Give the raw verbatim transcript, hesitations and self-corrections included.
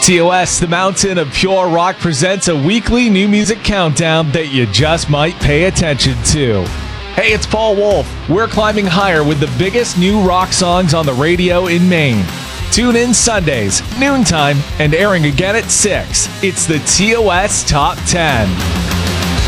T O S, the Mountain of Pure Rock, presents a weekly new music countdown that you just might pay attention to. Hey, it's Paul Wolf. We're climbing higher with the biggest new rock songs on the radio in Maine. Tune in Sundays, noontime, and airing again at six. It's the T O S Top ten.